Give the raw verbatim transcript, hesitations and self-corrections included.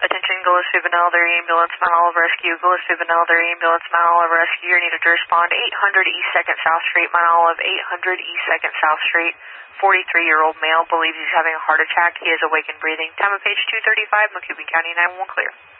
Attention, Gillespie Benelder Ambulance, Mount Olive Rescue. Gillespie Benelder Ambulance, Mount Olive Rescue. You're needed to respond eight hundred East second South Street, Mount Olive, eight hundred East second South Street. forty-three-year-old male believes he's having a heart attack. He is awake and breathing. Time of page two thirty-five, Macomb County nine one one clear.